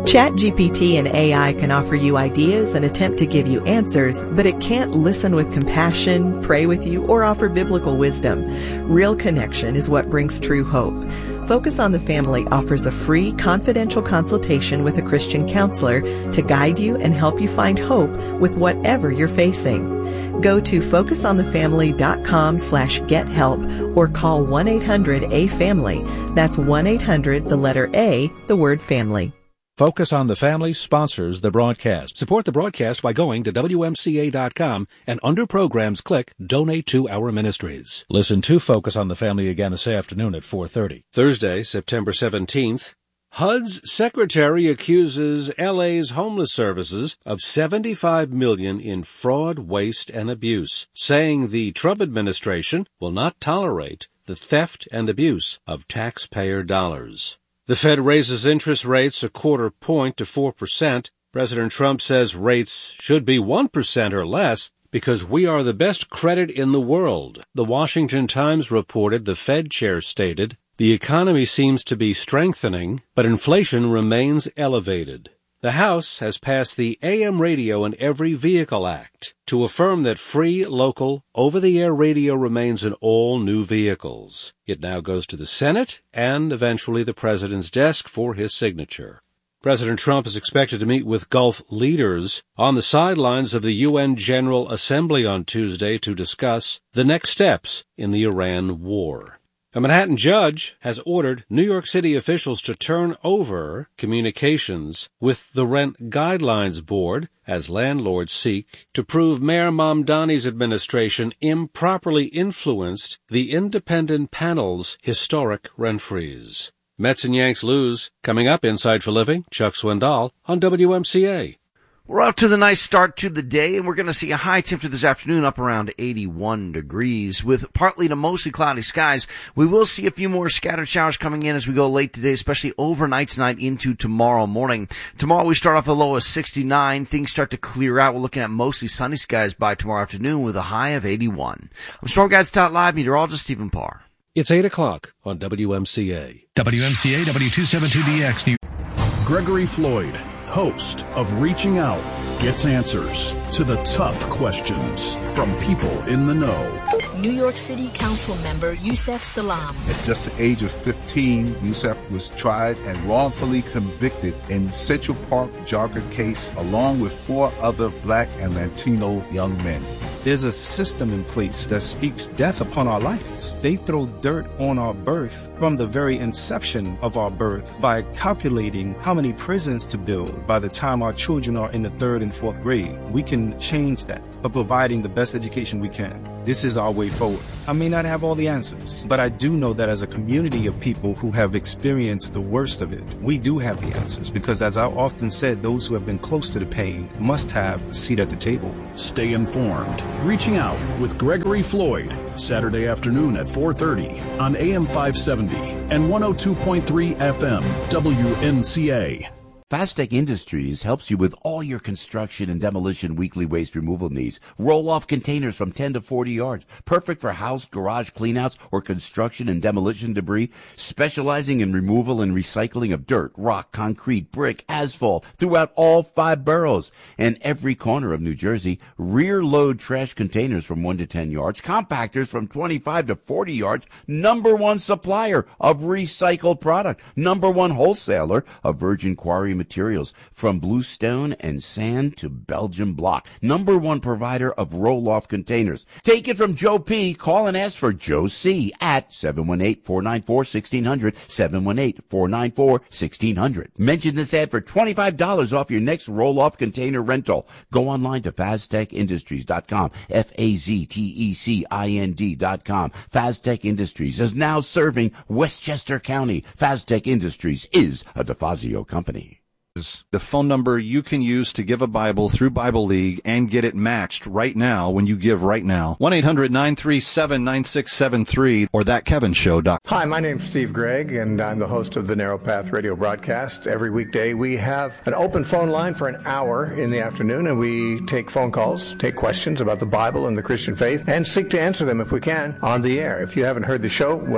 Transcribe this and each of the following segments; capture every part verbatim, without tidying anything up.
ChatGPT and A I can offer you ideas and attempt to give you answers, but it can't listen with compassion, pray with you, or offer biblical wisdom. Real connection is what brings true hope. Focus on the Family offers a free, confidential consultation with a Christian counselor to guide you and help you find hope with whatever you're facing. Go to focusonthefamily.com slash get help or call one eight hundred A family. That's one eight hundred, the letter A, the word family. Focus on the Family sponsors the broadcast. Support the broadcast by going to W M C A dot com and under programs click Donate to Our Ministries. Listen to Focus on the Family again this afternoon at four thirty. Thursday, September seventeenth. H U D's secretary accuses L A's homeless services of seventy-five million dollars in fraud, waste, and abuse, saying the Trump administration will not tolerate the theft and abuse of taxpayer dollars. The Fed raises interest rates a quarter point to four percent. President Trump says rates should be one percent or less because we are the best credit in the world. The Washington Times reported the Fed chair stated, "The economy seems to be strengthening, but inflation remains elevated." The House has passed the A M Radio in Every Vehicle Act to affirm that free, local, over-the-air radio remains in all new vehicles. It now goes to the Senate and eventually the President's desk for his signature. President Trump is expected to meet with Gulf leaders on the sidelines of the U N General Assembly on Tuesday to discuss the next steps in the Iran war. A Manhattan judge has ordered New York City officials to turn over communications with the Rent Guidelines Board as landlords seek to prove Mayor Mamdani's administration improperly influenced the independent panel's historic rent freeze. Mets and Yanks lose. Coming up, Inside for Living, Chuck Swindoll on W M C A. We're off to the nice start to the day, and we're going to see a high temperature this afternoon up around eighty-one degrees with partly to mostly cloudy skies. We will see a few more scattered showers coming in as we go late today, especially overnight tonight into tomorrow morning. Tomorrow we start off the low of sixty-nine. Things start to clear out. We're looking at mostly sunny skies by tomorrow afternoon with a high of eighty-one. I'm Storm Guides Tot Live meteorologist Stephen Parr. It's eight o'clock on W M C A. W M C A W two seventy-two D X. Gregory Floyd, host of Reaching Out, gets answers to the tough questions from people in the know. New York City Council member Yusef Salaam. At just the age of fifteen, Yusef was tried and wrongfully convicted in Central Park jogger case along with four other black and Latino young men. There's a system in place that speaks death upon our lives. They throw dirt on our birth from the very inception of our birth by calculating how many prisons to build by the time our children are in the third and fourth grade. We can change that by providing the best education we can. This is our way forward. I may not have all the answers, but I do know that as a community of people who have experienced the worst of it, we do have the answers because, as I often said, those who have been close to the pain must have a seat at the table. Stay informed. Reaching Out with Gregory Floyd, Saturday afternoon at four thirty on A M five seventy and one oh two point three F M W N C A. Fastech Industries helps you with all your construction and demolition weekly waste removal needs. Roll-off containers from ten to forty yards. Perfect for house, garage cleanouts, or construction and demolition debris. Specializing in removal and recycling of dirt, rock, concrete, brick, asphalt throughout all five boroughs and every corner of New Jersey. Rear-load trash containers from one to ten yards. Compactors from twenty-five to forty yards. Number one supplier of recycled product. Number one wholesaler of virgin quarry materials from bluestone and sand to Belgian block. Number one provider of roll-off containers. Take it from Joe P. Call and ask for Joe C. at seven one eight, four nine four, one six zero zero, seven one eight, four nine four, one six zero zero. Mention this ad for twenty-five dollars off your next roll-off container rental. Go online to faztech industries dot com, F A Z T E C I N D dot com. Faztech Industries is now serving Westchester County. Faztech Industries is a DeFazio company. The phone number you can use to give a Bible through Bible League and get it matched right now when you give right now. one eight hundred nine three seven nine six seven three or that kevin show dot com. Hi, my name's Steve Gregg, and I'm the host of the Narrow Path radio broadcast. Every weekday we have an open phone line for an hour in the afternoon, and we take phone calls, take questions about the Bible and the Christian faith, and seek to answer them if we can on the air. If you haven't heard the show, well,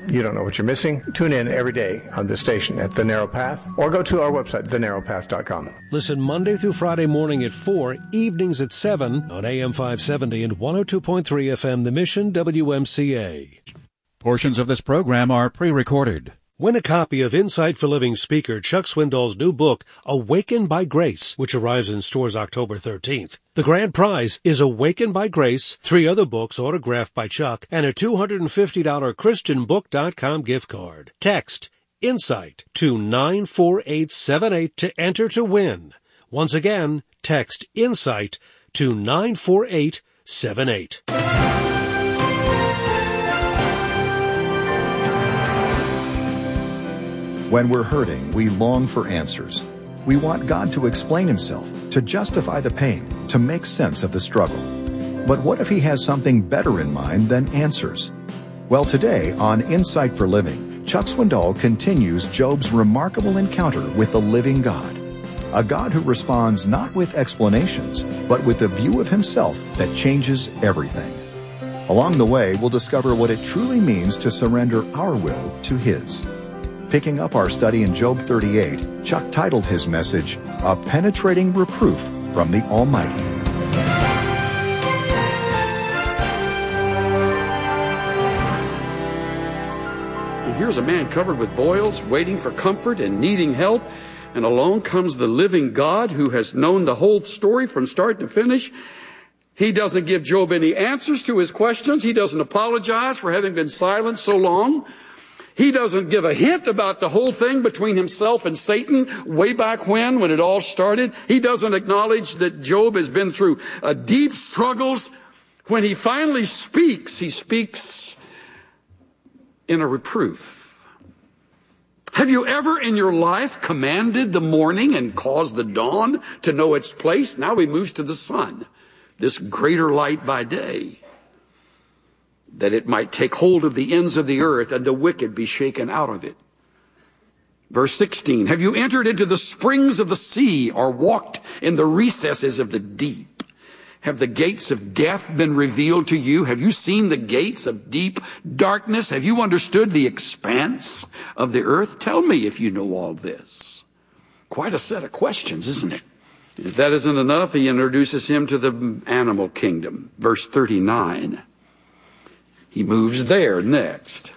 you don't know what you're missing. Tune in every day on this station at The Narrow Path, or go to our website, the narrow path dot com. Listen Monday through Friday morning at four, evenings at seven on A M five seventy and one oh two point three F M, The Mission, W M C A. Portions of this program are pre-recorded. Win a copy of Insight for Living speaker Chuck Swindoll's new book, Awakened by Grace, which arrives in stores October thirteenth. The grand prize is Awakened by Grace, three other books autographed by Chuck, and a two hundred fifty dollars Christian Book dot com gift card. Text Insight to nine four eight seven eight to enter to win. Once again, text Insight to nine four eight seven eight. When we're hurting, we long for answers. We want God to explain himself, to justify the pain, to make sense of the struggle. But what if he has something better in mind than answers? Well, today on Insight for Living, Chuck Swindoll continues Job's remarkable encounter with the living God. A God who responds not with explanations, but with a view of himself that changes everything. Along the way, we'll discover what it truly means to surrender our will to his. Picking up our study in Job thirty-eight, Chuck titled his message, A Penetrating Reproof from the Almighty. And here's a man covered with boils, waiting for comfort and needing help, and along comes the living God who has known the whole story from start to finish. He doesn't give Job any answers to his questions. He doesn't apologize for having been silent so long. He doesn't give a hint about the whole thing between himself and Satan way back when, when it all started. He doesn't acknowledge that Job has been through uh, deep struggles. When he finally speaks, he speaks in a reproof. Have you ever in your life commanded the morning and caused the dawn to know its place? Now he moves to the sun, this greater light by day, that it might take hold of the ends of the earth and the wicked be shaken out of it. Verse sixteen, have you entered into the springs of the sea or walked in the recesses of the deep? Have the gates of death been revealed to you? Have you seen the gates of deep darkness? Have you understood the expanse of the earth? Tell me if you know all this. Quite a set of questions, isn't it? If that isn't enough, he introduces him to the animal kingdom. Verse thirty-nine. He moves there next.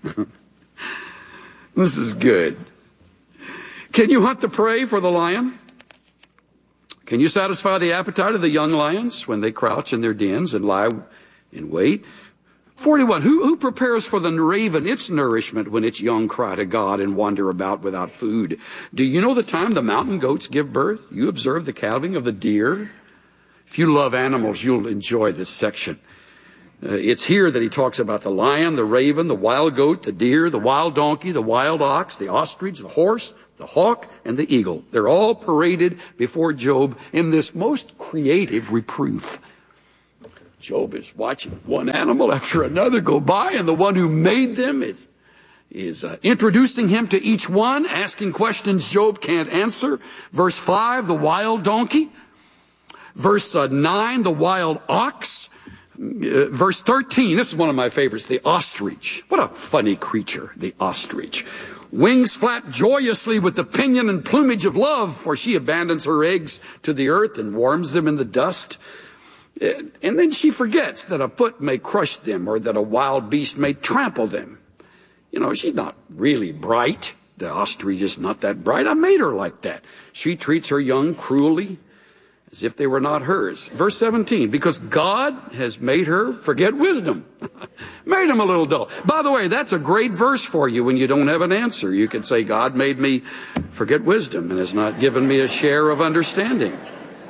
This is good. Can you hunt the prey for the lion? Can you satisfy the appetite of the young lions when they crouch in their dens and lie in wait? forty-one. Who, who prepares for the raven its nourishment when its young cry to God and wander about without food? Do you know the time the mountain goats give birth? You observe the calving of the deer? If you love animals, you'll enjoy this section. Uh, it's here that he talks about the lion, the raven, the wild goat, the deer, the wild donkey, the wild ox, the ostrich, the horse, the hawk, and the eagle. They're all paraded before Job in this most creative reproof. Job is watching one animal after another go by, and the one who made them is, is uh, introducing him to each one, asking questions Job can't answer. Verse five, the wild donkey. Verse uh, nine, the wild ox. Uh, verse thirteen, this is one of my favorites, the ostrich. What a funny creature, the ostrich. Wings flap joyously with the pinion and plumage of love, for she abandons her eggs to the earth and warms them in the dust. Uh, and then she forgets that a foot may crush them or that a wild beast may trample them. You know, she's not really bright. The ostrich is not that bright. I made her like that. She treats her young cruelly, as if they were not hers. Verse seventeen, because God has made her forget wisdom. Made him a little dull. By the way, that's a great verse for you when you don't have an answer. You can say, God made me forget wisdom and has not given me a share of understanding.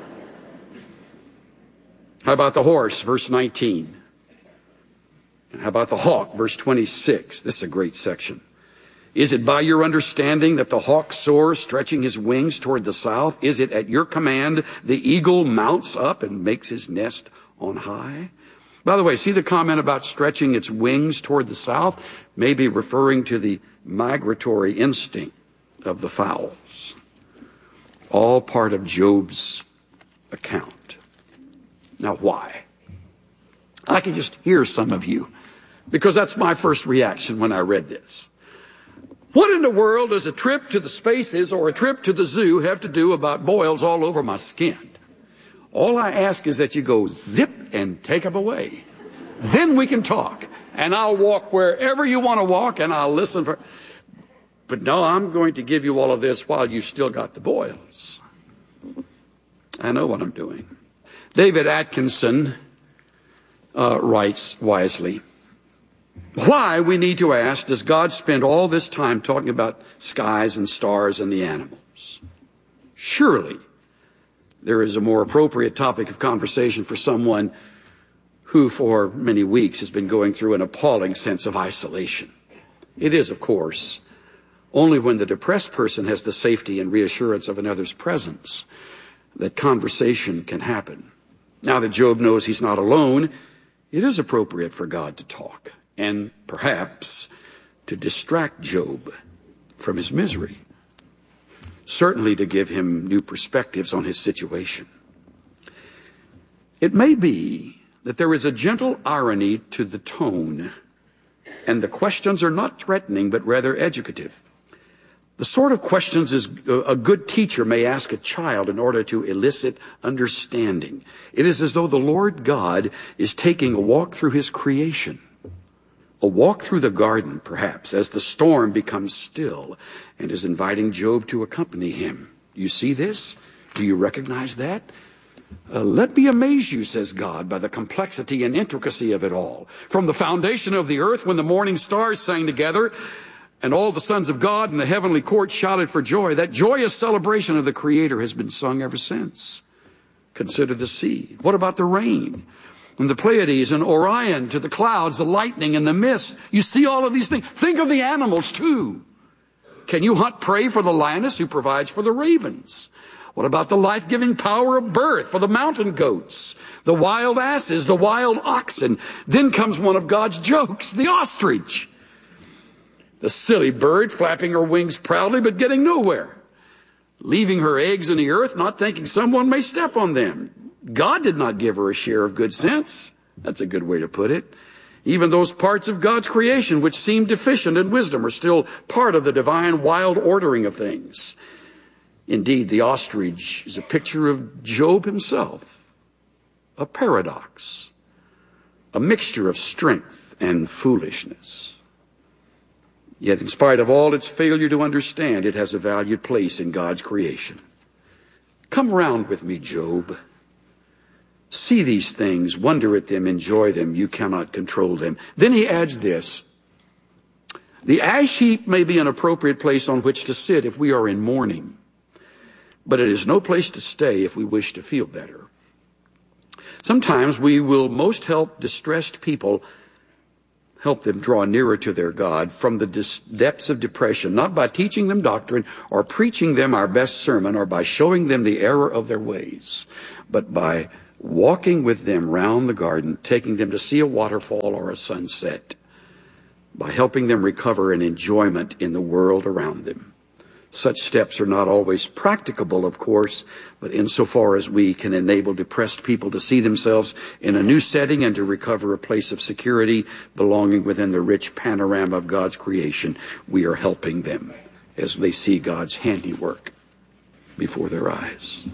How about the horse? Verse nineteen. And how about the hawk? Verse twenty-six. This is a great section. Is it by your understanding that the hawk soars, stretching his wings toward the south? Is it at your command the eagle mounts up and makes his nest on high? By the way, see the comment about stretching its wings toward the south? Maybe referring to the migratory instinct of the fowls. All part of Job's account. Now, why? I can just hear some of you because that's my first reaction when I read this. What in the world does a trip to the spaces or a trip to the zoo have to do about boils all over my skin? All I ask is that you go zip and take them away. Then we can talk. And I'll walk wherever you want to walk, and I'll listen for... But no, I'm going to give you all of this while you've still got the boils. I know what I'm doing. David Atkinson uh, writes wisely, why, we need to ask, does God spend all this time talking about skies and stars and the animals? Surely there is a more appropriate topic of conversation for someone who for many weeks has been going through an appalling sense of isolation. It is, of course, only when the depressed person has the safety and reassurance of another's presence that conversation can happen. Now that Job knows he's not alone, it is appropriate for God to talk and perhaps to distract Job from his misery, certainly to give him new perspectives on his situation. It may be that there is a gentle irony to the tone, and the questions are not threatening but rather educative. The sort of questions is a good teacher may ask a child in order to elicit understanding. It is as though the Lord God is taking a walk through his creation, a walk through the garden, perhaps, as the storm becomes still, and is inviting Job to accompany him. You see this? Do you recognize that? Uh, let me amaze you, says God, by the complexity and intricacy of it all. From the foundation of the earth, when the morning stars sang together, and all the sons of God in the heavenly court shouted for joy, that joyous celebration of the Creator has been sung ever since. Consider the sea. What about the rain? And the Pleiades and Orion, to the clouds, the lightning and the mist. You see all of these things. Think of the animals too. Can you hunt prey for the lioness who provides for the ravens? What about the life-giving power of birth for the mountain goats, the wild asses, the wild oxen? Then comes one of God's jokes, the ostrich. The silly bird flapping her wings proudly but getting nowhere, leaving her eggs in the earth, not thinking someone may step on them. God did not give her a share of good sense. That's a good way to put it. Even those parts of God's creation which seem deficient in wisdom are still part of the divine wild ordering of things. Indeed, the ostrich is a picture of Job himself, a paradox, a mixture of strength and foolishness. Yet in spite of all its failure to understand, it has a valued place in God's creation. Come round with me, Job. See these things, wonder at them, enjoy them. You cannot control them. Then he adds this. The ash heap may be an appropriate place on which to sit if we are in mourning, but it is no place to stay if we wish to feel better. Sometimes we will most help distressed people, help them draw nearer to their God from the dis- depths of depression, not by teaching them doctrine or preaching them our best sermon or by showing them the error of their ways, but by walking with them round the garden, taking them to see a waterfall or a sunset, by helping them recover an enjoyment in the world around them. Such steps are not always practicable, of course, but insofar as we can enable depressed people to see themselves in a new setting and to recover a place of security belonging within the rich panorama of God's creation, we are helping them as they see God's handiwork before their eyes.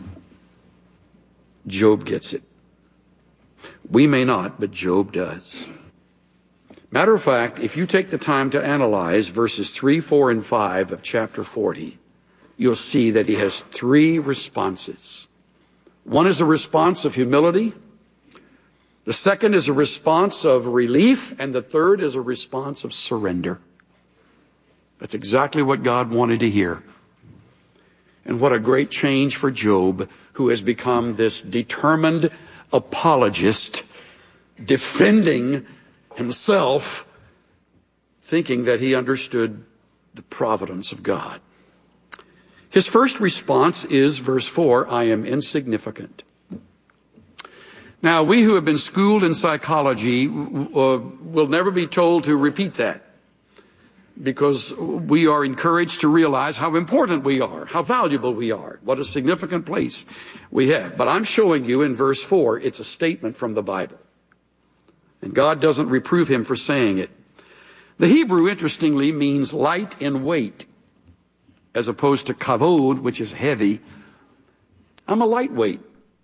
Job gets it. We may not, but Job does. Matter of fact, if you take the time to analyze verses three, four, and five of chapter forty, you'll see that he has three responses. One is a response of humility. The second is a response of relief. And the third is a response of surrender. That's exactly what God wanted to hear. And what a great change for Job, who has become this determined apologist, defending himself, thinking that he understood the providence of God. His first response is verse four, I am insignificant. Now, we who have been schooled in psychology uh, will never be told to repeat that, because we are encouraged to realize how important we are, how valuable we are, what a significant place we have. But I'm showing you in verse four, it's a statement from the Bible. And God doesn't reprove him for saying it. The Hebrew, interestingly, means light in weight, as opposed to kavod, which is heavy. I'm a lightweight.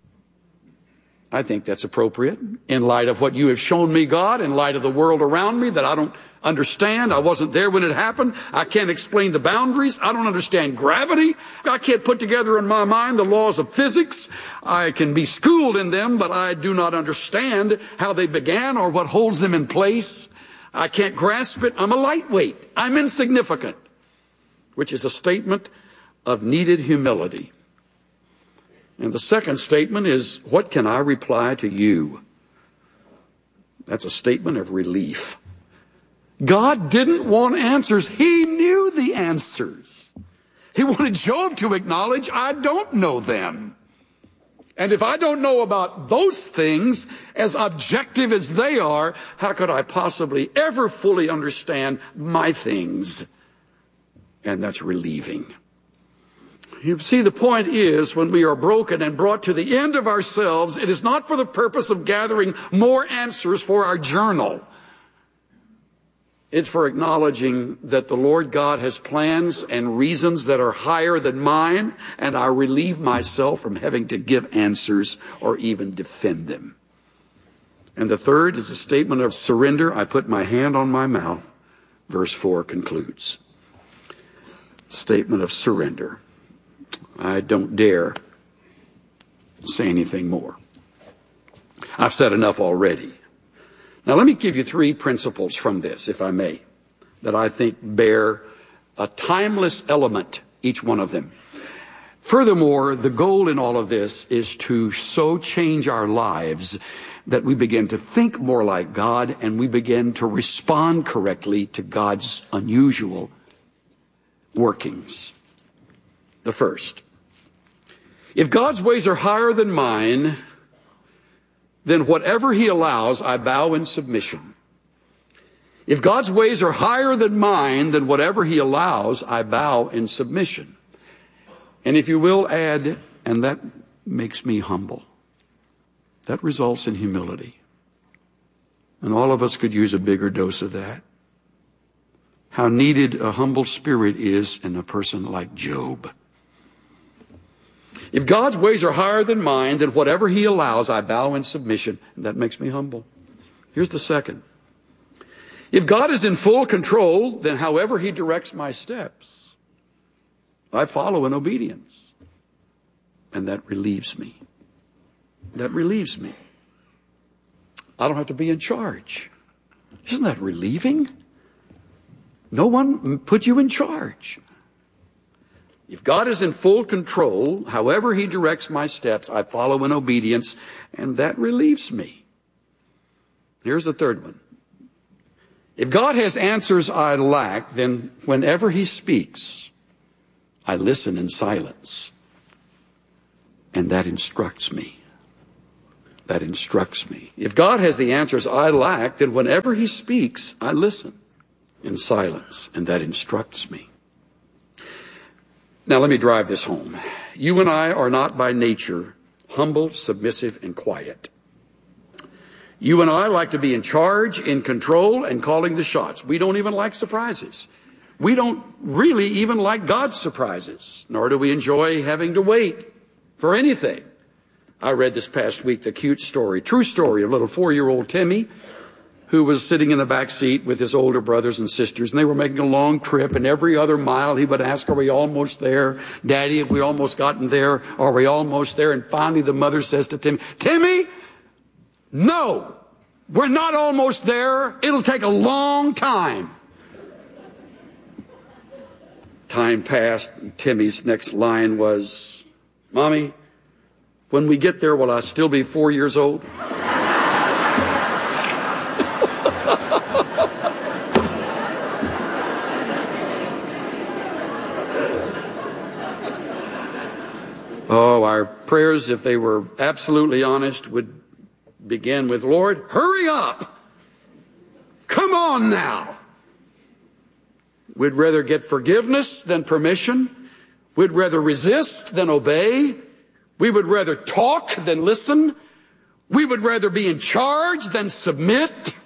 I think that's appropriate in light of what you have shown me, God, in light of the world around me that I don't understand. I wasn't there when it happened. I can't explain the boundaries. I don't understand gravity. I can't put together in my mind the laws of physics. I can be schooled in them, but I do not understand how they began or what holds them in place. I can't grasp it. I'm a lightweight. I'm insignificant, which is a statement of needed humility. And the second statement is, what can I reply to you? That's a statement of relief. God didn't want answers. He knew the answers. He wanted Job to acknowledge, I don't know them. And if I don't know about those things, as objective as they are, how could I possibly ever fully understand my things? And that's relieving. You see, the point is, when we are broken and brought to the end of ourselves, it is not for the purpose of gathering more answers for our journal. It's for acknowledging that the Lord God has plans and reasons that are higher than mine, and I relieve myself from having to give answers or even defend them. And the third is a statement of surrender. I put my hand on my mouth. Verse four concludes. Statement of surrender. I don't dare say anything more. I've said enough already. Now let me give you three principles from this, if I may, that I think bear a timeless element, each one of them. Furthermore, the goal in all of this is to so change our lives that we begin to think more like God and we begin to respond correctly to God's unusual workings. The first, if God's ways are higher than mine, then whatever he allows, I bow in submission. If God's ways are higher than mine, then whatever he allows, I bow in submission. And if you will add, and that makes me humble. That results in humility. And all of us could use a bigger dose of that. How needed a humble spirit is in a person like Job. If God's ways are higher than mine, then whatever he allows, I bow in submission. And that makes me humble. Here's the second. If God is in full control, then however he directs my steps, I follow in obedience. And that relieves me. That relieves me. I don't have to be in charge. Isn't that relieving? No one put you in charge. If God is in full control, however he directs my steps, I follow in obedience, and that relieves me. Here's the third one. If God has answers I lack, then whenever he speaks, I listen in silence. And that instructs me. That instructs me. If God has the answers I lack, then whenever he speaks, I listen in silence, and that instructs me. Now let me drive this home. You and I are not by nature humble, submissive, and quiet. You and I like to be in charge, in control, and calling the shots. We don't even like surprises. We don't really even like God's surprises, nor do we enjoy having to wait for anything. I read this past week the cute story, true story of little four-year-old Timmy, who was sitting in the back seat with his older brothers and sisters, and they were making a long trip, and every other mile he would ask, are we almost there? Daddy, have we almost gotten there? Are we almost there? And finally the mother says to Timmy, Timmy, no, we're not almost there. It'll take a long time. Time passed, and Timmy's next line was, Mommy, when we get there, will I still be four years old? Oh, our prayers, if they were absolutely honest, would begin with, Lord, hurry up. Come on now. We'd rather get forgiveness than permission. We'd rather resist than obey. We would rather talk than listen. We would rather be in charge than submit.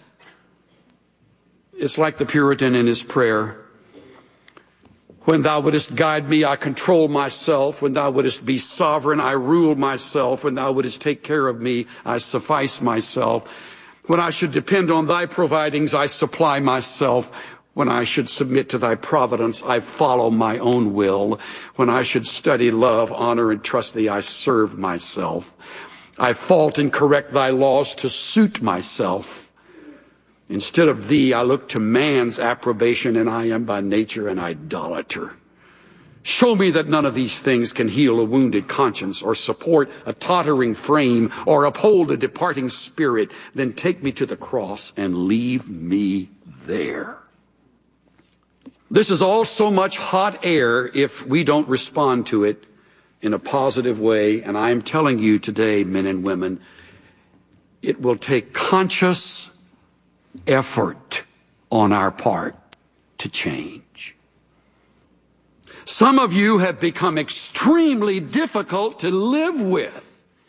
It's like the Puritan in his prayer. When thou wouldest guide me, I control myself. When thou wouldest be sovereign, I rule myself. When thou wouldest take care of me, I suffice myself. When I should depend on thy providings, I supply myself. When I should submit to thy providence, I follow my own will. When I should study love, honor, and trust thee, I serve myself. I fault and correct thy laws to suit myself. Instead of thee, I look to man's approbation, and I am by nature an idolater. Show me that none of these things can heal a wounded conscience or support a tottering frame or uphold a departing spirit. Then take me to the cross and leave me there. This is all so much hot air if we don't respond to it in a positive way. And I'm telling you today, men and women, it will take conscious effort on our part to change. Some of you have become extremely difficult to live with.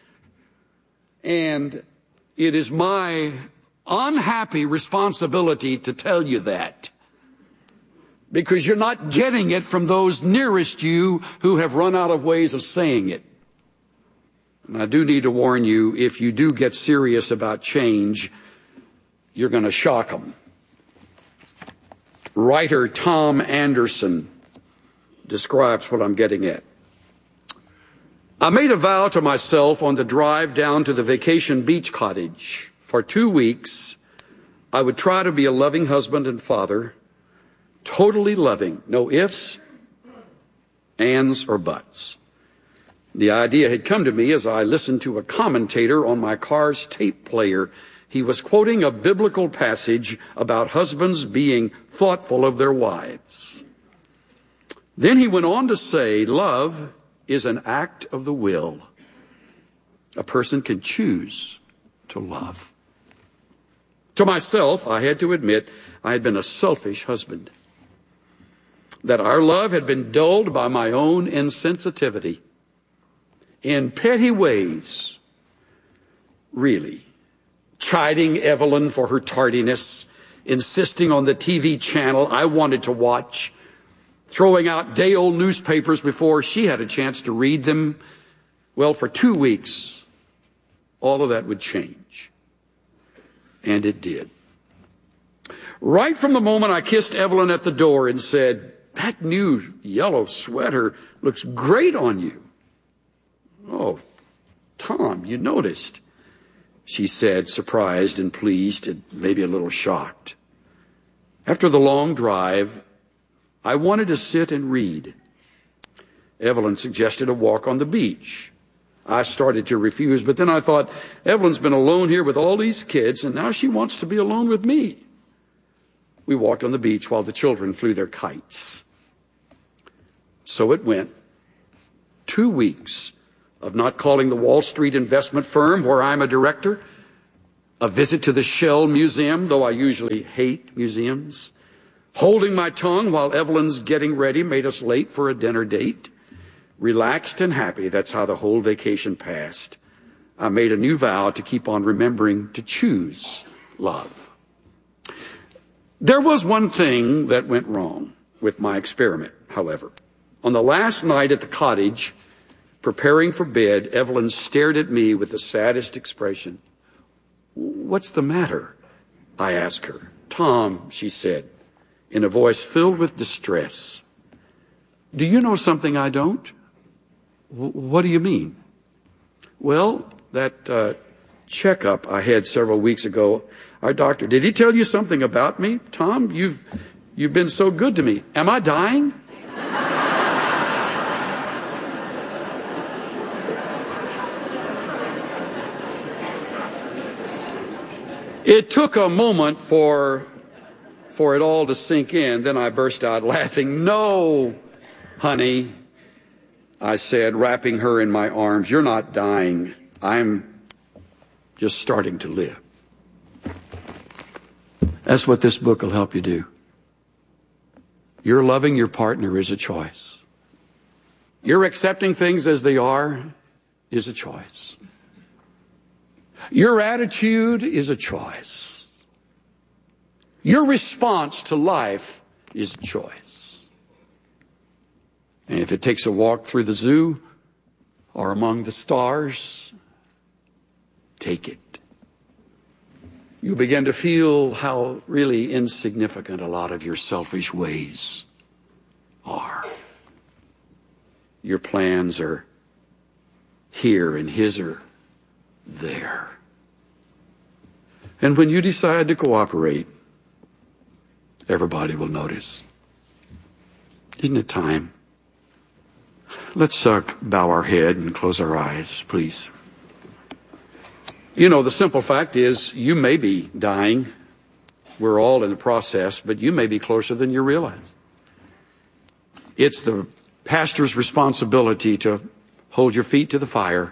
And it is my unhappy responsibility to tell you that. Because you're not getting it from those nearest you who have run out of ways of saying it. And I do need to warn you, if you do get serious about change, you're going to shock them. Writer Tom Anderson describes what I'm getting at. I made a vow to myself on the drive down to the vacation beach cottage. For two weeks, I would try to be a loving husband and father, totally loving, no ifs, ands, or buts. The idea had come to me as I listened to a commentator on my car's tape player. He was quoting a biblical passage about husbands being thoughtful of their wives. Then he went on to say, love is an act of the will. A person can choose to love. To myself, I had to admit I had been a selfish husband, that our love had been dulled by my own insensitivity in petty ways, really. Chiding Evelyn for her tardiness, insisting on the T V channel I wanted to watch, throwing out day-old newspapers before she had a chance to read them. Well, for two weeks, all of that would change. And it did. Right from the moment I kissed Evelyn at the door and said, that new yellow sweater looks great on you. Oh, Tom, you noticed, she said, surprised and pleased and maybe a little shocked. After the long drive, I wanted to sit and read. Evelyn suggested a walk on the beach. I started to refuse, but then I thought, Evelyn's been alone here with all these kids, and now she wants to be alone with me. We walked on the beach while the children flew their kites. So it went. Two weeks of not calling the Wall Street investment firm where I'm a director, a visit to the Shell Museum, though I usually hate museums, holding my tongue while Evelyn's getting ready made us late for a dinner date, relaxed and happy. That's how the whole vacation passed. I made a new vow to keep on remembering to choose love. There was one thing that went wrong with my experiment, however. On the last night at the cottage, preparing for bed, Evelyn stared at me with the saddest expression. What's the matter? I asked her. Tom, she said, in a voice filled with distress. Do you know something I don't? W- what do you mean? Well, that uh, checkup I had several weeks ago, our doctor, did he tell you something about me? Tom, you've, you've been so good to me. Am I dying? It took a moment for, for it all to sink in. Then I burst out laughing. No, honey, I said, wrapping her in my arms. You're not dying. I'm just starting to live. That's what this book will help you do. Your loving your partner is a choice. Your accepting things as they are is a choice. Your attitude is a choice. Your response to life is a choice. And if it takes a walk through the zoo or among the stars, take it. You begin to feel how really insignificant a lot of your selfish ways are. Your plans are here and his are there. And when you decide to cooperate, everybody will notice. Isn't it time? Let's uh, bow our head and close our eyes, please. You know, the simple fact is you may be dying. We're all in the process, but you may be closer than you realize. It's the pastor's responsibility to hold your feet to the fire,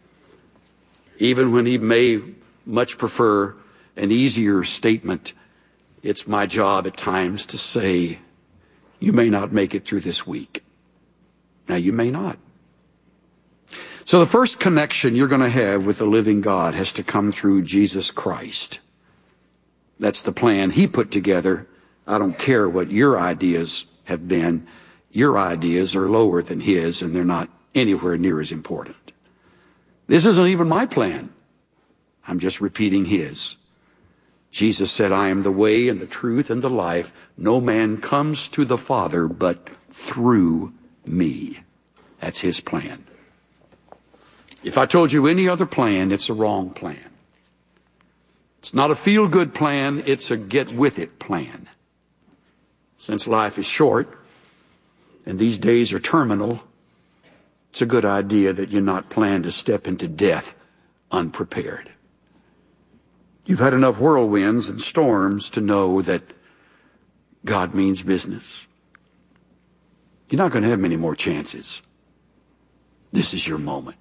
even when he may much prefer an easier statement. It's my job at times to say, you may not make it through this week. Now, you may not. So the first connection you're going to have with the living God has to come through Jesus Christ. That's the plan he put together. I don't care what your ideas have been. Your ideas are lower than his, and they're not anywhere near as important. This isn't even my plan. I'm just repeating his. Jesus said, I am the way and the truth and the life. No man comes to the Father but through me. That's his plan. If I told you any other plan, it's a wrong plan. It's not a feel-good plan, it's a get-with-it plan. Since life is short and these days are terminal, it's a good idea that you not plan to step into death unprepared. You've had enough whirlwinds and storms to know that God means business. You're not going to have many more chances. This is your moment.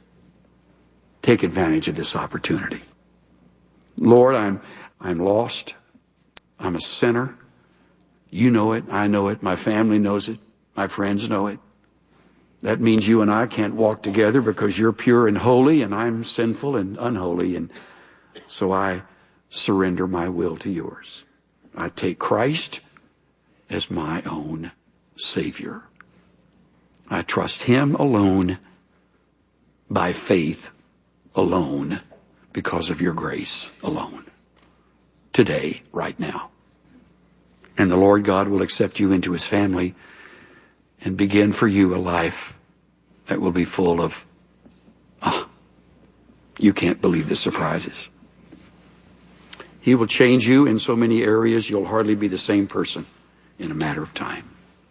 Take advantage of this opportunity. Lord, I'm, I'm lost. I'm a sinner. You know it. I know it. My family knows it. My friends know it. That means you and I can't walk together because you're pure and holy and I'm sinful and unholy. And so I surrender my will to yours. I take Christ as my own Savior. I trust him alone by faith alone because of your grace alone. Today, right now. And the Lord God will accept you into his family and begin for you a life that will be full of, ah, you can't believe the surprises. He will change you in so many areas you'll hardly be the same person in a matter of time.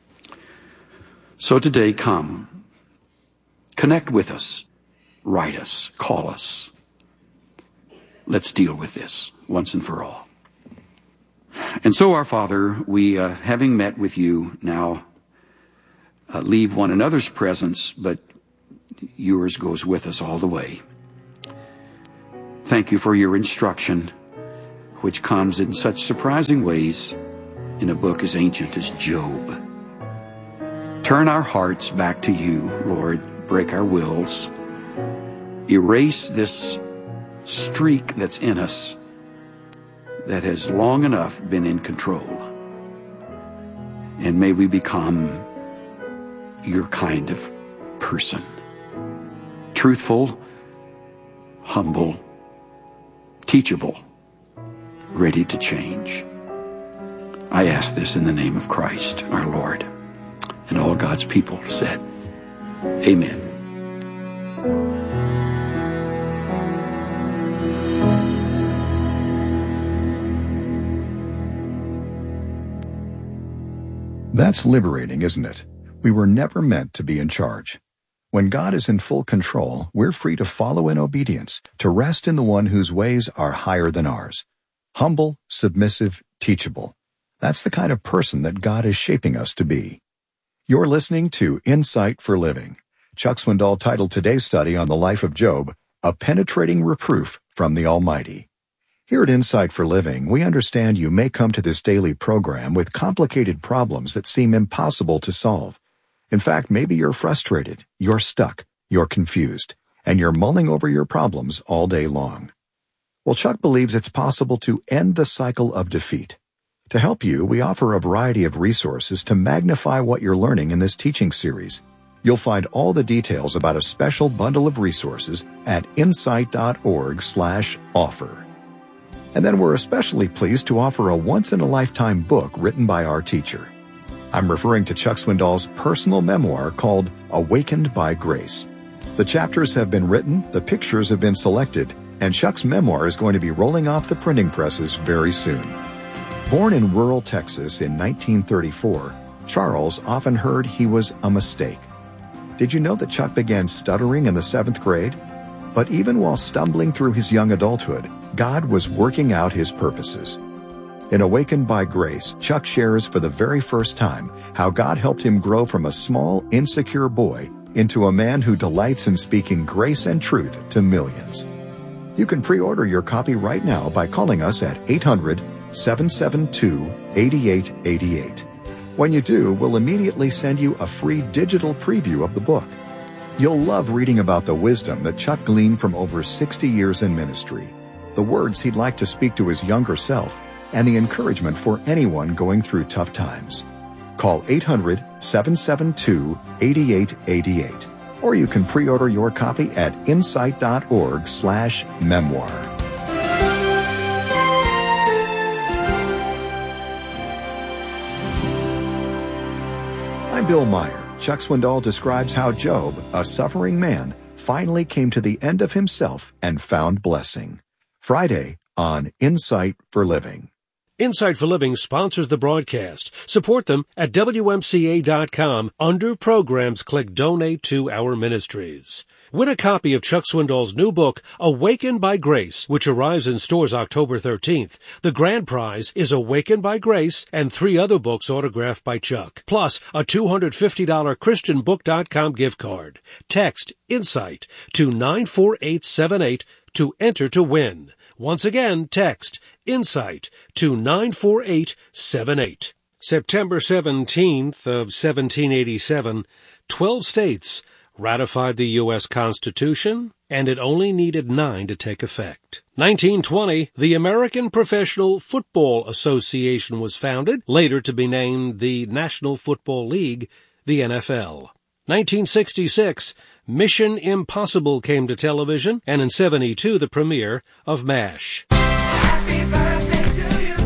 So today, come. Connect with us. Write us. Call us. Let's deal with this once and for all. And so, our Father, we, uh, having met with you, now uh, leave one another's presence, but yours goes with us all the way. Thank you for your instruction, which comes in such surprising ways in a book as ancient as Job. Turn our hearts back to you, Lord. Break our wills. Erase this streak that's in us that has long enough been in control. And may we become your kind of person. Truthful, humble, teachable, ready to change. I ask this in the name of Christ, our Lord. And all God's people said, amen. That's liberating, isn't it? We were never meant to be in charge. When God is in full control, we're free to follow in obedience, to rest in the one whose ways are higher than ours. Humble, submissive, teachable. That's the kind of person that God is shaping us to be. You're listening to Insight for Living. Chuck Swindoll titled today's study on the life of Job, A Penetrating Reproof from the Almighty. Here at Insight for Living, we understand you may come to this daily program with complicated problems that seem impossible to solve. In fact, maybe you're frustrated, you're stuck, you're confused, and you're mulling over your problems all day long. Well, Chuck believes it's possible to end the cycle of defeat. To help you, we offer a variety of resources to magnify what you're learning in this teaching series. You'll find all the details about a special bundle of resources at insight.org slash offer. And then we're especially pleased to offer a once-in-a-lifetime book written by our teacher. I'm referring to Chuck Swindoll's personal memoir called Awakened by Grace. The chapters have been written, the pictures have been selected, and Chuck's memoir is going to be rolling off the printing presses very soon. Born in rural Texas in nineteen thirty-four, Charles often heard he was a mistake. Did you know that Chuck began stuttering in the seventh grade? But even while stumbling through his young adulthood, God was working out his purposes. In Awakened by Grace, Chuck shares for the very first time how God helped him grow from a small, insecure boy into a man who delights in speaking grace and truth to millions. You can pre-order your copy right now by calling us at eight hundred, seven seven two, eight eight eight eight. When you do, we'll immediately send you a free digital preview of the book. You'll love reading about the wisdom that Chuck gleaned from over sixty years in ministry, the words he'd like to speak to his younger self, and the encouragement for anyone going through tough times. Call eight hundred, seven seven two, eight eight eight eight, or you can pre-order your copy at insight.org slash memoir. I'm Bill Meyer. Chuck Swindoll describes how Job, a suffering man, finally came to the end of himself and found blessing. Friday on Insight for Living. Insight for Living sponsors the broadcast. Support them at W M C A dot com. Under Programs, click Donate to Our Ministries. Win a copy of Chuck Swindoll's new book, Awakened by Grace, which arrives in stores October thirteenth. The grand prize is Awakened by Grace and three other books autographed by Chuck, plus a two hundred fifty dollars Christian Book dot com gift card. Text Insight to nine four eight seven eight to enter to win. Once again, text Insight to nine four eight seven eight. September seventeenth of seventeen eighty-seven, twelve states ratified the U S Constitution, and it only needed nine to take effect. nineteen twenty, the American Professional Football Association was founded, later to be named the National Football League, the N F L. nineteen sixty-six, Mission Impossible came to television, and in seventy-two, the premiere of MASH. Happy birthday to you.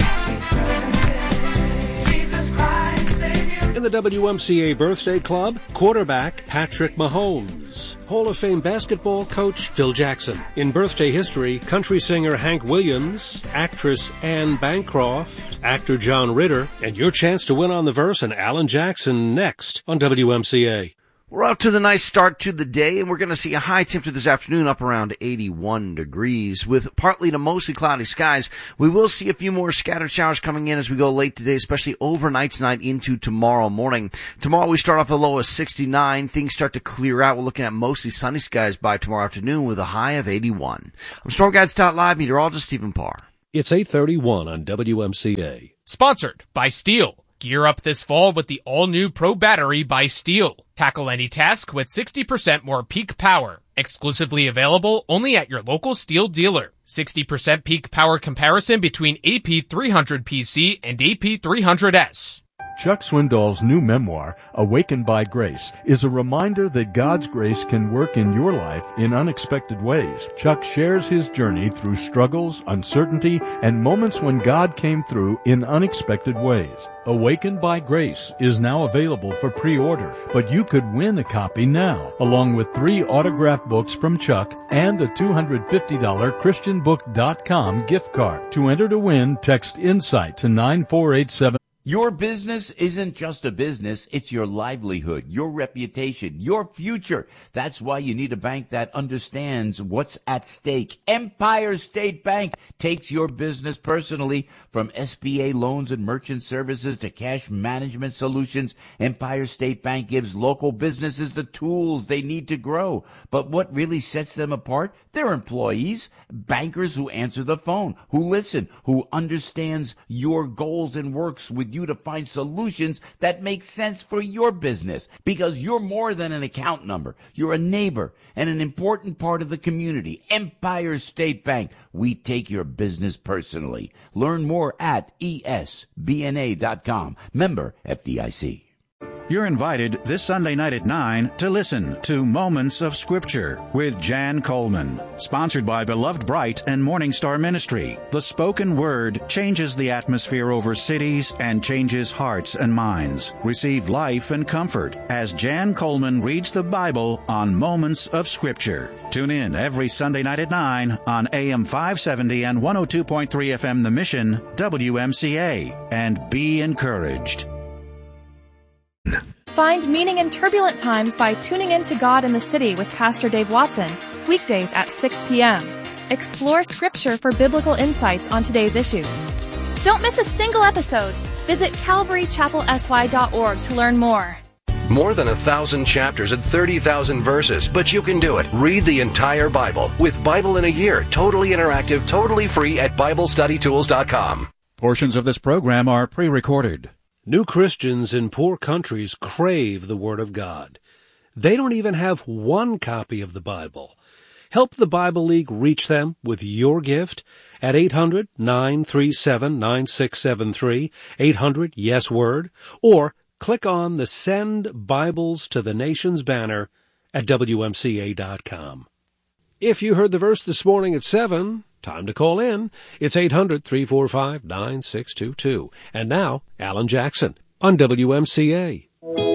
Jesus Christ, Savior. In the W M C A Birthday Club, quarterback Patrick Mahomes. Hall of Fame basketball coach Phil Jackson. In birthday history, country singer Hank Williams, actress Anne Bancroft, actor John Ritter, and your chance to win on the verse and Alan Jackson next on W M C A. We're off to the nice start to the day, and we're going to see a high temperature this afternoon up around eighty-one degrees with partly to mostly cloudy skies. We will see a few more scattered showers coming in as we go late today, especially overnight tonight into tomorrow morning. Tomorrow we start off the low of sixty-nine. Things start to clear out. We're looking at mostly sunny skies by tomorrow afternoon with a high of eighty-one. I'm Storm Guides Live meteorologist Stephen Parr. It's eight thirty-one on W M C A. Sponsored by Steel. Gear up this fall with the all-new Pro Battery by Steel. Tackle any task with sixty percent more peak power. Exclusively available only at your local Steel dealer. sixty percent peak power comparison between A P three hundred P C and A P three hundred S. Chuck Swindoll's new memoir, Awakened by Grace, is a reminder that God's grace can work in your life in unexpected ways. Chuck shares his journey through struggles, uncertainty, and moments when God came through in unexpected ways. Awakened by Grace is now available for pre-order, but you could win a copy now, along with three autographed books from Chuck and a two hundred fifty dollars Christian Book dot com gift card. To enter to win, text INSIGHT to nine four eight seven. Your business isn't just a business, it's your livelihood, your reputation, your future. That's why you need a bank that understands what's at stake. Empire State Bank takes your business personally. From S B A loans and merchant services to cash management solutions, Empire State Bank gives local businesses the tools they need to grow. But what really sets them apart? Their employees, bankers who answer the phone, who listen, who understands your goals and works with with you to find solutions that make sense for your business, because you're more than an account number. You're a neighbor and an important part of the community. Empire State Bank. We take your business personally. Learn more at E S B N A dot com. Member F D I C. You're invited this Sunday night at nine to listen to Moments of Scripture with Jan Coleman, sponsored by Beloved Bright and Morning Star Ministry. The spoken word changes the atmosphere over cities and changes hearts and minds. Receive life and comfort as Jan Coleman reads the Bible on Moments of Scripture. Tune in every Sunday night at nine on A M five seventy and one oh two point three F M The Mission, W M C A, and be encouraged. Find meaning in turbulent times by tuning in to God in the City with Pastor Dave Watson, weekdays at six p.m. Explore Scripture for biblical insights on today's issues. Don't miss a single episode. Visit calvary chapel s y dot org to learn more. More than a thousand chapters and thirty thousand verses, but you can do it. Read the entire Bible with Bible in a Year, totally interactive, totally free at Bible Study Tools dot com. Portions of this program are pre-recorded. New Christians in poor countries crave the Word of God. They don't even have one copy of the Bible. Help the Bible League reach them with your gift at eight hundred nine three seven nine six seven three, eight hundred yes word, or click on the Send Bibles to the Nations banner at W M C A dot com. If you heard the verse this morning at seven, time to call in. It's eight hundred three four five nine six two two. And now, Alan Jackson on W M C A.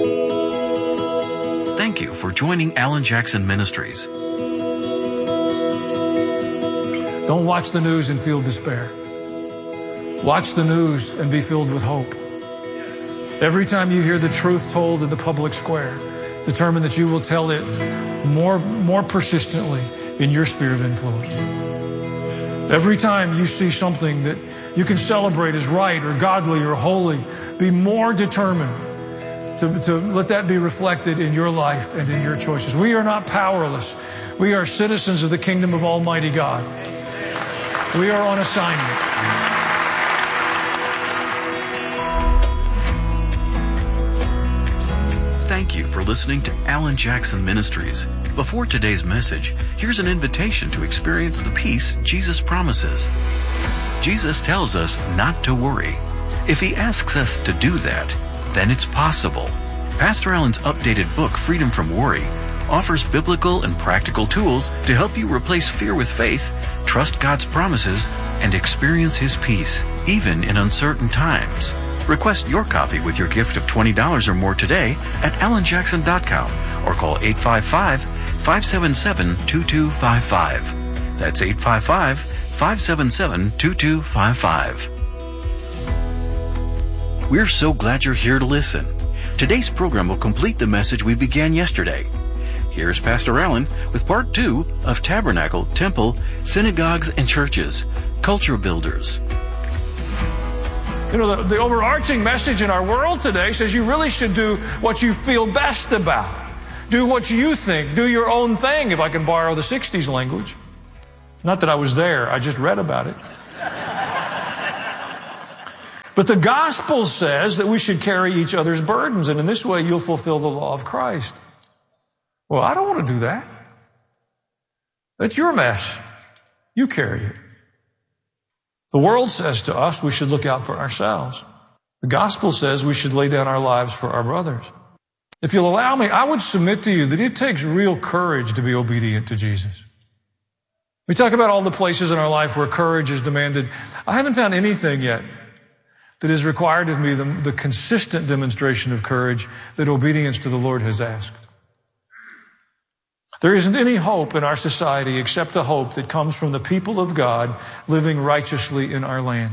Thank you for joining Alan Jackson Ministries. Don't watch the news and feel despair. Watch the news and be filled with hope. Every time you hear the truth told in the public square, determine that you will tell it more, more persistently in your sphere of influence. Every time you see something that you can celebrate as right or godly or holy, be more determined to, to let that be reflected in your life and in your choices. We are not powerless. We are citizens of the kingdom of Almighty God. We are on assignment. Thank you for listening to Alan Jackson Ministries. Before today's message, here's an invitation to experience the peace Jesus promises. Jesus tells us not to worry. If he asks us to do that, then it's possible. Pastor Alan's updated book, Freedom from Worry, offers biblical and practical tools to help you replace fear with faith, trust God's promises, and experience his peace, even in uncertain times. Request your copy with your gift of twenty dollars or more today at alan jackson dot com or call eight five five, five seven seven, two two five five. That's eight five five, five seven seven, two two five five. We're so glad you're here to listen. Today's program will complete the message we began yesterday. Here's Pastor Alan with part two of Tabernacle, Temple, Synagogues, and Churches, Culture Builders. You know, the, the overarching message in our world today says you really should do what you feel best about. Do what you think. Do your own thing, if I can borrow the sixties language. Not that I was there, I just read about it. But the gospel says that we should carry each other's burdens, and in this way you'll fulfill the law of Christ. Well, I don't want to do that. That's your mess. You carry it. The world says to us we should look out for ourselves. The gospel says we should lay down our lives for our brothers. If you'll allow me, I would submit to you that it takes real courage to be obedient to Jesus. We talk about all the places in our life where courage is demanded. I haven't found anything yet that is required of me the, the consistent demonstration of courage that obedience to the Lord has asked. There isn't any hope in our society except the hope that comes from the people of God living righteously in our land.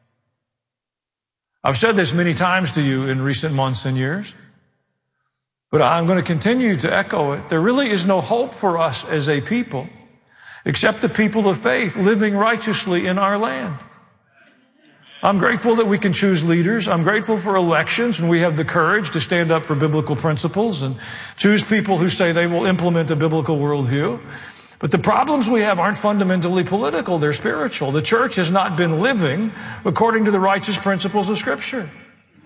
I've said this many times to you in recent months and years, but I'm going to continue to echo it. There really is no hope for us as a people except the people of faith living righteously in our land. I'm grateful that we can choose leaders. I'm grateful for elections and we have the courage to stand up for biblical principles and choose people who say they will implement a biblical worldview. But the problems we have aren't fundamentally political, they're spiritual. The church has not been living according to the righteous principles of Scripture.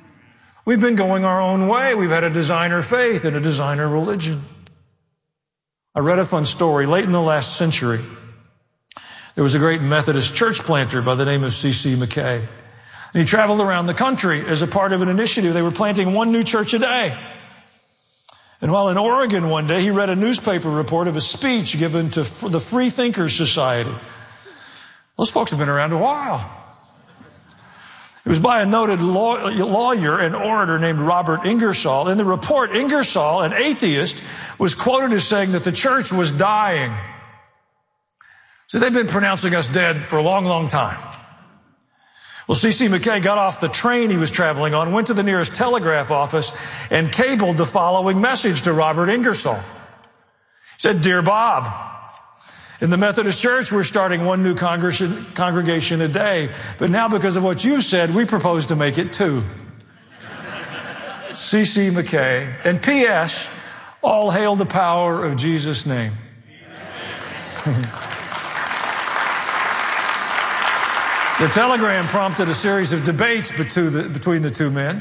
We've been going our own way. We've had a designer faith and a designer religion. I read a fun story. Late in the last century, there was a great Methodist church planter by the name of C C McKay. And he traveled around the country as a part of an initiative. They were planting one new church a day. And while in Oregon one day, he read a newspaper report of a speech given to the Free Thinkers Society. Those folks have been around a while. It was by a noted law, lawyer and orator named Robert Ingersoll. In the report, Ingersoll, an atheist, was quoted as saying that the church was dying. So they've been pronouncing us dead for a long, long time. Well, C C McKay got off the train he was traveling on, went to the nearest telegraph office, and cabled the following message to Robert Ingersoll. He said, "Dear Bob, in the Methodist Church, we're starting one new congregation, congregation a day, but now because of what you've said, we propose to make it two." C C McKay. And P S, all hail the power of Jesus' name. The telegram prompted a series of debates between the two men.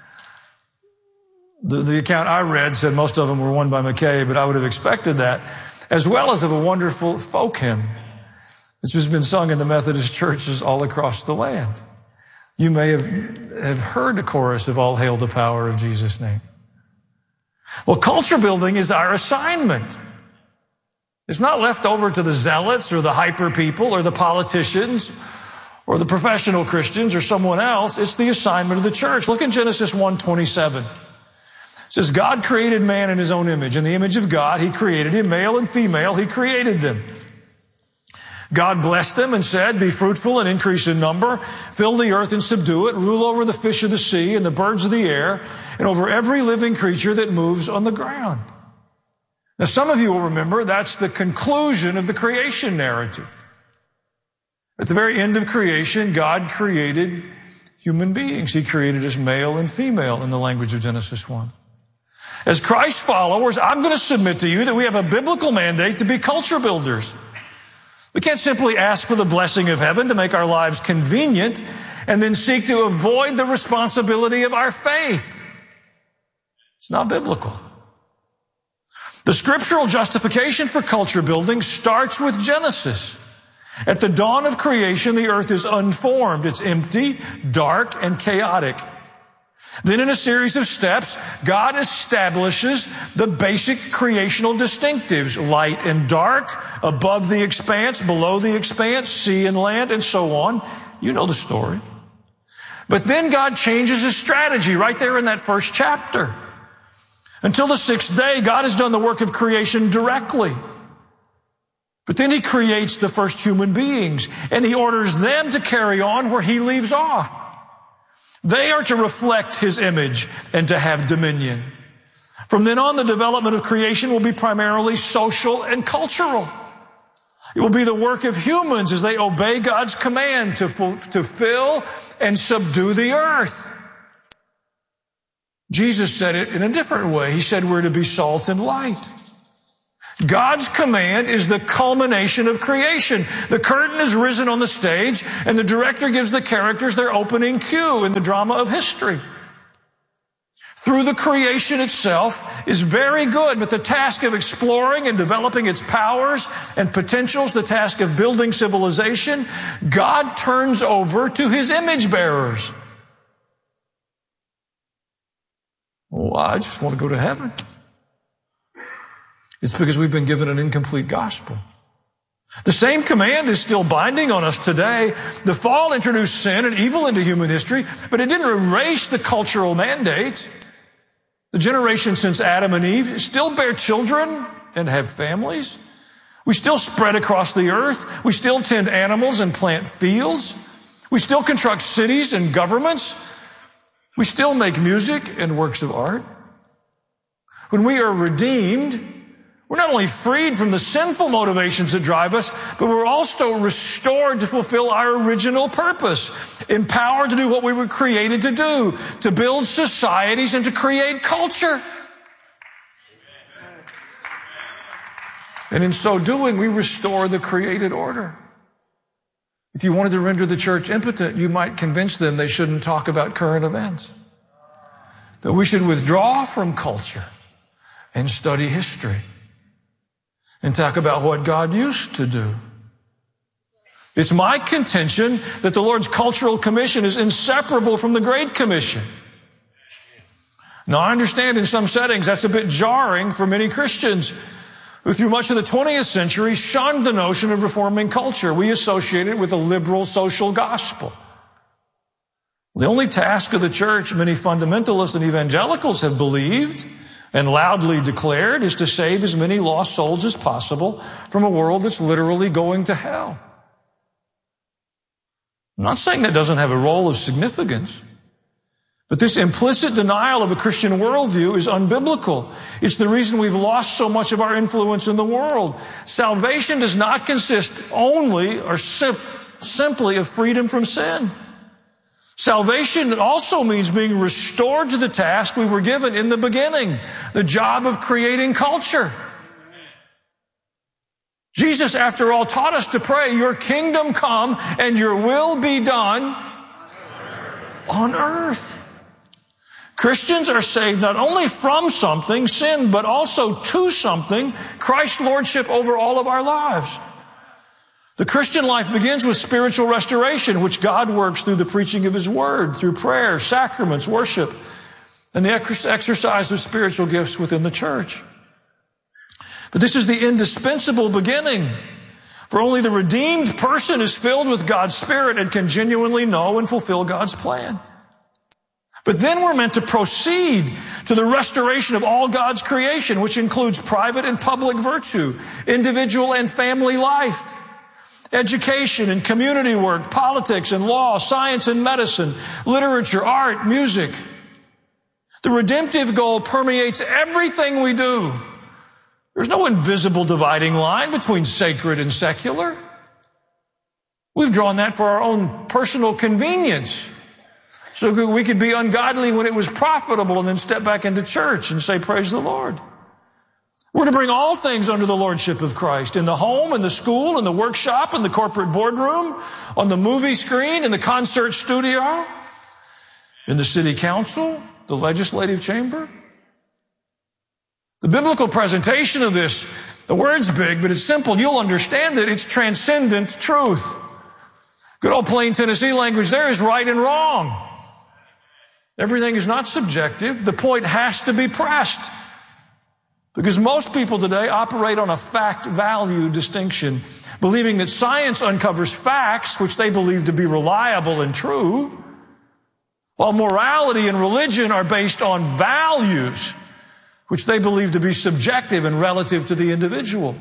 The, the account I read said most of them were won by McKay, but I would have expected that, as well as of a wonderful folk hymn that's just been sung in the Methodist churches all across the land. You may have, have heard a chorus of All Hail the Power of Jesus' Name. Well, culture building is our assignment. It's not left over to the zealots or the hyper people or the politicians or the professional Christians or someone else. It's the assignment of the church. Look in Genesis one twenty-seven. It says, God created man in his own image. In the image of God, he created him, male and female, he created them. God blessed them and said, be fruitful and increase in number, fill the earth and subdue it, rule over the fish of the sea and the birds of the air, and over every living creature that moves on the ground. Now, some of you will remember that's the conclusion of the creation narrative. At the very end of creation, God created human beings. He created us male and female in the language of Genesis one. As Christ followers, I'm going to submit to you that we have a biblical mandate to be culture builders. We can't simply ask for the blessing of heaven to make our lives convenient and then seek to avoid the responsibility of our faith. It's not biblical. The scriptural justification for culture building starts with Genesis. At the dawn of creation, the earth is unformed. It's empty, dark, and chaotic. Then in a series of steps, God establishes the basic creational distinctives, light and dark, above the expanse, below the expanse, sea and land, and so on. You know the story. But then God changes his strategy right there in that first chapter. Until the sixth day, God has done the work of creation directly. But then he creates the first human beings, and he orders them to carry on where he leaves off. They are to reflect his image and to have dominion. From then on, the development of creation will be primarily social and cultural. It will be the work of humans as they obey God's command to, to fill and subdue the earth. Jesus said it in a different way. He said we're to be salt and light. God's command is the culmination of creation. The curtain is risen on the stage, and the director gives the characters their opening cue in the drama of history. Through the creation itself is very good, but the task of exploring and developing its powers and potentials, the task of building civilization, God turns over to his image bearers. Oh, I just want to go to heaven. It's because we've been given an incomplete gospel. The same command is still binding on us today. The fall introduced sin and evil into human history, but it didn't erase the cultural mandate. The generation since Adam and Eve still bear children and have families. We still spread across the earth. We still tend animals and plant fields. We still construct cities and governments. We still make music and works of art. When we are redeemed, we're not only freed from the sinful motivations that drive us, but we're also restored to fulfill our original purpose, empowered to do what we were created to do, to build societies and to create culture. And in so doing, we restore the created order. If you wanted to render the church impotent, you might convince them they shouldn't talk about current events. that we should withdraw from culture and study history and talk about what God used to do. It's my contention that the Lord's cultural commission is inseparable from the Great Commission. Now, I understand in some settings that's a bit jarring for many Christians who through much of the twentieth century shunned the notion of reforming culture. We associate it with a liberal social gospel. The only task of the church, many fundamentalists and evangelicals have believed and loudly declared, is to save as many lost souls as possible from a world that's literally going to hell. I'm not saying that doesn't have a role of significance, but this implicit denial of a Christian worldview is unbiblical. It's the reason we've lost so much of our influence in the world. Salvation does not consist only or sim- simply of freedom from sin. Salvation also means being restored to the task we were given in the beginning, the job of creating culture. Jesus, after all, taught us to pray, your kingdom come and your will be done on earth. Christians are saved not only from something, sin, but also to something, Christ's lordship over all of our lives. The Christian life begins with spiritual restoration, which God works through the preaching of His Word, through prayer, sacraments, worship, and the exercise of spiritual gifts within the church. But this is the indispensable beginning, for only the redeemed person is filled with God's Spirit and can genuinely know and fulfill God's plan. But then we're meant to proceed to the restoration of all God's creation, which includes private and public virtue, individual and family life, education and community work, politics and law, science and medicine, literature, art, music. The redemptive goal permeates everything we do. There's no invisible dividing line between sacred and secular. We've drawn that for our own personal convenience, so we could be ungodly when it was profitable and then step back into church and say, praise the Lord. We're to bring all things under the lordship of Christ, in the home, in the school, in the workshop, in the corporate boardroom, on the movie screen, in the concert studio, in the city council, the legislative chamber. The biblical presentation of this, the word's big, but it's simple. You'll understand it. It's transcendent truth. Good old plain Tennessee language there is right and wrong. Everything is not subjective. The point has to be pressed. Because most people today operate on a fact-value distinction, believing that science uncovers facts which they believe to be reliable and true, while morality and religion are based on values which they believe to be subjective and relative to the individual.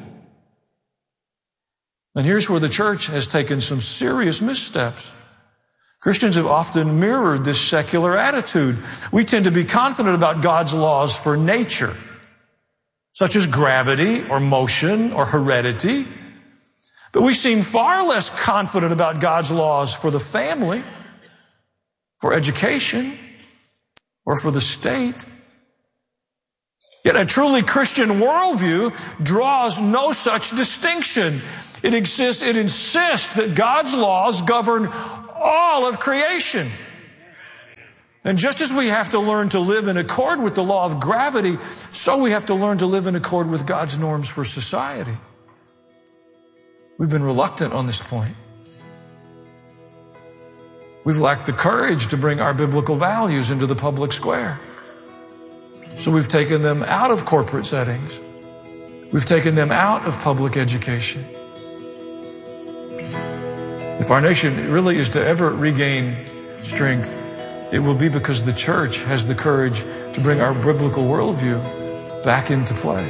And here's where the church has taken some serious missteps. Christians have often mirrored this secular attitude. We tend to be confident about God's laws for nature, such as gravity or motion or heredity. But we seem far less confident about God's laws for the family, for education, or for the state. Yet a truly Christian worldview draws no such distinction. It exists, it insists that God's laws govern all of creation. And just as we have to learn to live in accord with the law of gravity, so we have to learn to live in accord with God's norms for society. We've been reluctant on this point. We've lacked the courage to bring our biblical values into the public square. So we've taken them out of corporate settings. We've taken them out of public education. If our nation really is to ever regain strength, it will be because the church has the courage to bring our biblical worldview back into play.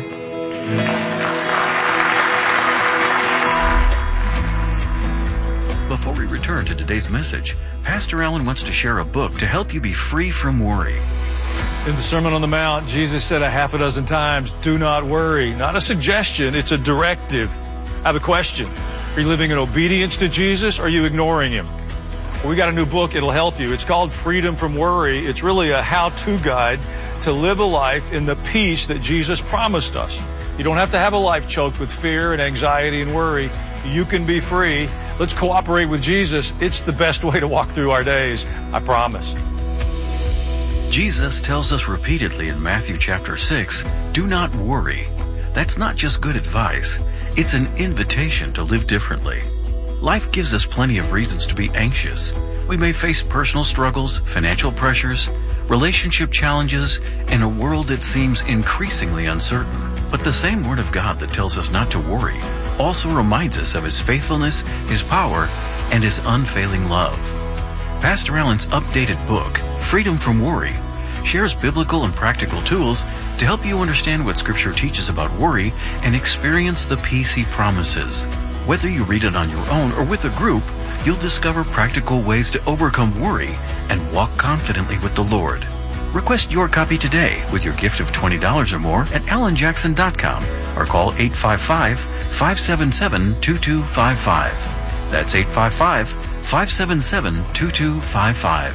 Before we return to today's message, Pastor Allen wants to share a book to help you be free from worry. In the Sermon on the Mount, Jesus said a half a dozen times, do not worry. Not a suggestion, it's a directive. I have a question. Are you living in obedience to Jesus, or are you ignoring Him? Well, we got a new book, it'll help you. It's called Freedom from Worry. It's really a how-to guide to live a life in the peace that Jesus promised us. You don't have to have a life choked with fear and anxiety and worry. You can be free. Let's cooperate with Jesus. It's the best way to walk through our days, I promise. Jesus tells us repeatedly in Matthew chapter six, do not worry. That's not just good advice. It's an invitation to live differently. Life gives us plenty of reasons to be anxious. We may face personal struggles, financial pressures, relationship challenges, and a world that seems increasingly uncertain. But the same Word of God that tells us not to worry also reminds us of His faithfulness, His power, and His unfailing love. Pastor Allen's updated book, Freedom from Worry, shares biblical and practical tools to help you understand what Scripture teaches about worry and experience the peace He promises. Whether you read it on your own or with a group, you'll discover practical ways to overcome worry and walk confidently with the Lord. Request your copy today with your gift of twenty dollars or more at alan jackson dot com or call eight five five, five seven seven, two two five five. That's eight five five, five seven seven, two two five five.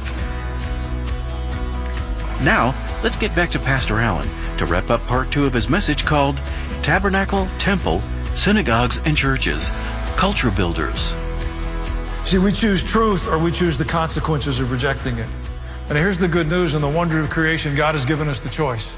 Now, let's get back to Pastor Allen to wrap up part two of his message called Tabernacle, Temple, Synagogues, and Churches, Culture Builders. See, we choose truth or we choose the consequences of rejecting it. And here's the good news and the wonder of creation. God has given us the choice.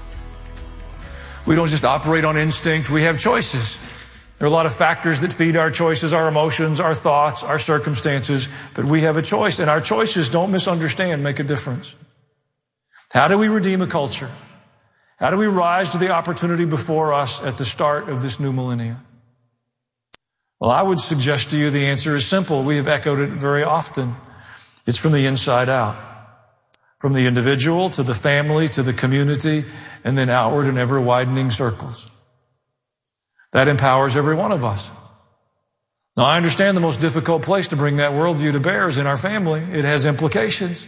We don't just operate on instinct. We have choices. There are a lot of factors that feed our choices, our emotions, our thoughts, our circumstances, but we have a choice, and our choices, don't misunderstand, make a difference. How do we redeem a culture? How do we rise to the opportunity before us at the start of this new millennium? Well, I would suggest to you the answer is simple. We have echoed it very often. It's from the inside out. From the individual to the family to the community and then outward in ever widening circles. That empowers every one of us. Now, I understand the most difficult place to bring that worldview to bear is in our family. It has implications.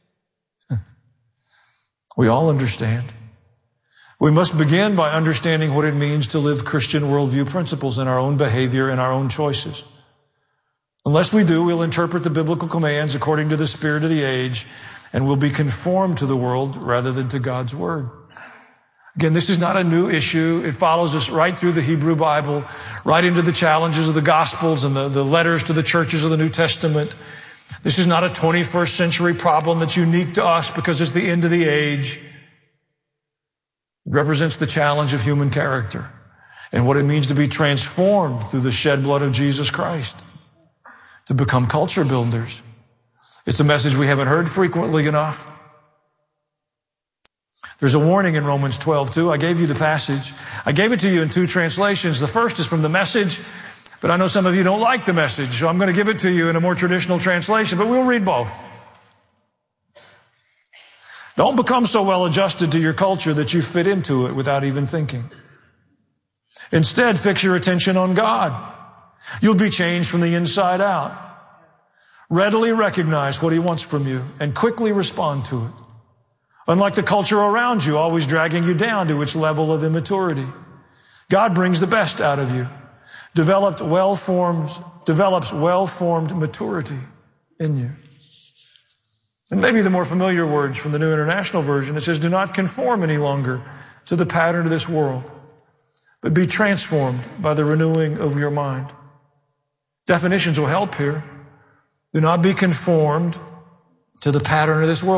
We all understand. We must begin by understanding what it means to live Christian worldview principles in our own behavior and our own choices. Unless we do, we'll interpret the biblical commands according to the spirit of the age, and we'll be conformed to the world rather than to God's Word. Again, this is not a new issue. It follows us right through the Hebrew Bible, right into the challenges of the Gospels and the, the letters to the churches of the New Testament. This is not a twenty-first century problem that's unique to us because it's the end of the age. It represents the challenge of human character and what it means to be transformed through the shed blood of Jesus Christ, to become culture builders. It's a message we haven't heard frequently enough. There's a warning in Romans twelve two. I gave you the passage. I gave it to you in two translations. The first is from the Message, but I know some of you don't like the Message, so I'm going to give it to you in a more traditional translation, but we'll read both. Don't become so well adjusted to your culture that you fit into it without even thinking. Instead, fix your attention on God. You'll be changed from the inside out. Readily recognize what He wants from you and quickly respond to it. Unlike the culture around you, always dragging you down to its level of immaturity. God brings the best out of you. Developed well-formed, develops well-formed maturity in you. And maybe the more familiar words from the New International Version, it says, do not conform any longer to the pattern of this world, but be transformed by the renewing of your mind. Definitions will help here. Do not be conformed to the pattern of this world.